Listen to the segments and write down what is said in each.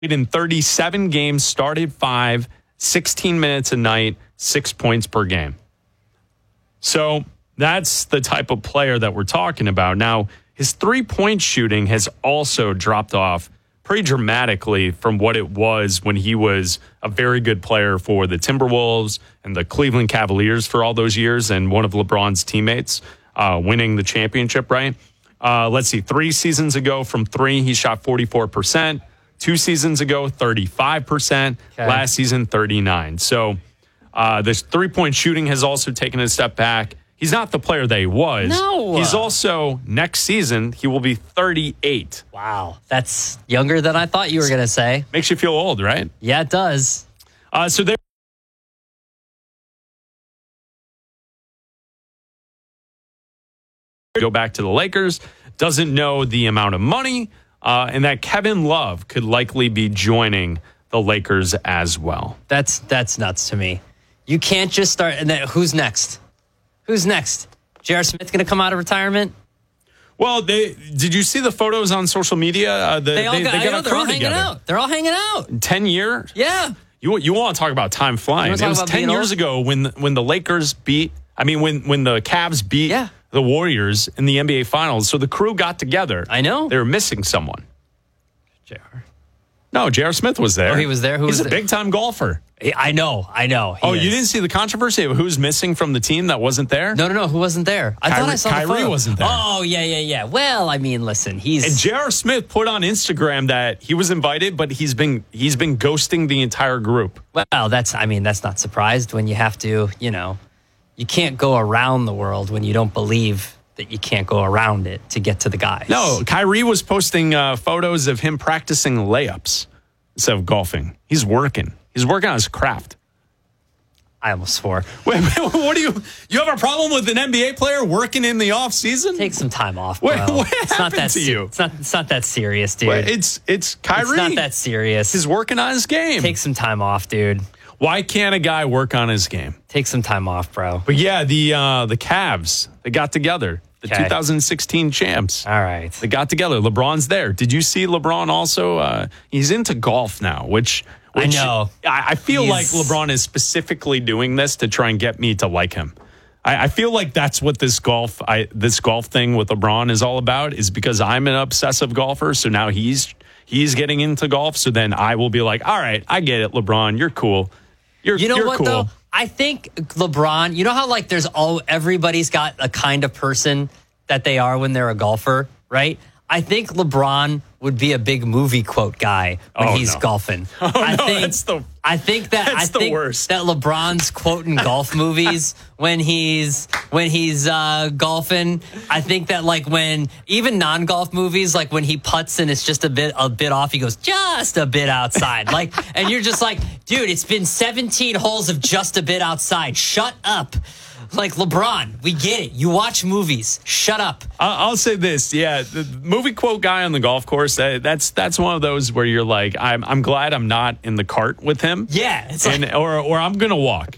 in 37 games, started 5, 16 minutes a night, 6 points per game. So that's the type of player that we're talking about. Now, his three-point shooting has also dropped off pretty dramatically from what it was when he was a very good player for the Timberwolves and the Cleveland Cavaliers for all those years and one of LeBron's teammates winning the championship, right? Let's see, 3 seasons ago from 3, he shot 44%. 2 seasons ago, 35%. Okay. Last season, 39%. So this three-point shooting has also taken a step back. He's not the player that he was. No. He's also, next season, he will be 38. Wow. That's younger than I thought you were going to say. Makes you feel old, right? Yeah, it does. So there. Go back to the Lakers. Doesn't know the amount of money, and that Kevin Love could likely be joining the Lakers as well. That's nuts to me. You can't just start. And then who's next? Who's next? J.R. Smith going to come out of retirement? Well, did you see the photos on social media? They got a crew together. They're all hanging out. 10 years? Yeah. You want to talk about time flying? It was 10 years ago when the Lakers beat. I mean, when the Cavs beat the Warriors in the NBA Finals. So the crew got together. I know. They were missing someone. J.R. No, J.R. Smith was there. Oh, he was there? He's a big-time golfer. I know. You didn't see the controversy of who's missing from the team that wasn't there? No. Who wasn't there? I thought I saw the photo. Kyrie wasn't there. Oh, yeah. Well, I mean, listen, And J.R. Smith put on Instagram that he was invited, but he's been ghosting the entire group. Well, that's not surprised when you have to, you can't go around the world when you don't believe that you can't go around it to get to the guys. No, Kyrie was posting photos of him practicing layups instead of golfing. He's working on his craft. I almost swore. Wait, what do you have a problem with an NBA player working in the off season? Take some time off, bro. What happened to you? It's not that serious, dude. Wait, it's Kyrie. It's not that serious. He's working on his game. Take some time off, dude. Why can't a guy work on his game? Take some time off, bro. But yeah, the Cavs, they got together. The 2016 champs. All right. They got together. LeBron's there. Did you see LeBron also? He's into golf now, which I know. I feel like LeBron is specifically doing this to try and get me to like him. I feel like that's what this golf thing with LeBron is all about, is because I'm an obsessive golfer. So now he's getting into golf. So then I will be like, all right, I get it, LeBron. You're cool. You're what, cool. though? I think LeBron, you know how like everybody's got a kind of person that they are when they're a golfer, right? I think LeBron would be a big movie quote guy when he's golfing. I think the worst. That LeBron's quoting golf movies when he's golfing. I think that like when even non-golf movies, like when he putts and it's just a bit off, he goes just a bit outside. Like, and you're just like, dude, it's been 17 holes of just a bit outside. Shut up. Like, LeBron, we get it. You watch movies. Shut up. I'll say this. Yeah, the movie quote guy on the golf course, that's one of those where you're like, I'm glad I'm not in the cart with him. Yeah. Or I'm going to walk.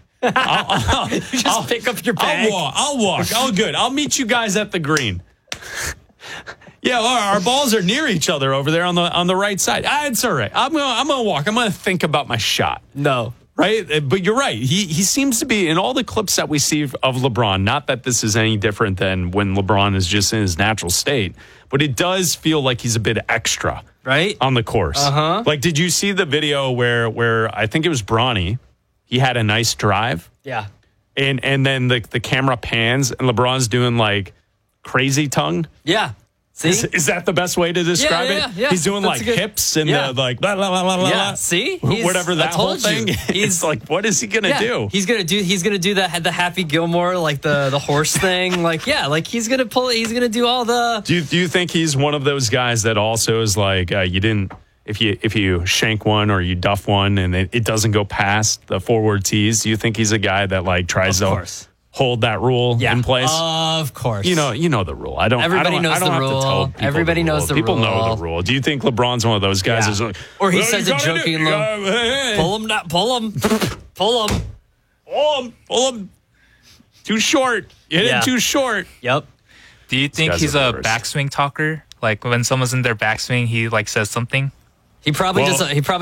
I'll pick up your bag. I'll walk. Oh, good. I'll meet you guys at the green. Yeah, our balls are near each other over there on the right side. It's all right. I'm gonna walk. I'm gonna think about my shot. No. Right? But you're right. He seems to be, in all the clips that we see of LeBron, not that this is any different than when LeBron is just in his natural state, but it does feel like he's a bit extra, right, on the course. Uh-huh. Like, did you see the video where I think it was Bronny, he had a nice drive? Yeah. And then the camera pans and LeBron's doing like crazy tongue? Yeah. See? Is that the best way to describe it? Yeah. He's doing like hips and the like blah blah blah blah. Yeah. See, whatever that whole thing. He's like, what is he gonna do? He's gonna do the Happy Gilmore, like the horse thing. Like he's gonna pull it. He's gonna do all the. Do you think he's one of those guys that also is like you didn't, if you shank one or you duff one and it doesn't go past the forward tees? Do you think he's a guy that like tries to hold that rule in place? Of course. You know the rule. Everybody knows the rule. Everybody knows the rule. People know the rule. Do you think LeBron's one of those guys who's like, or he says it jokingly, pull him. Too short. You hit it too short. Yep. Do you think he's a backswing talker? Like when someone's in their backswing, he like says something? He probably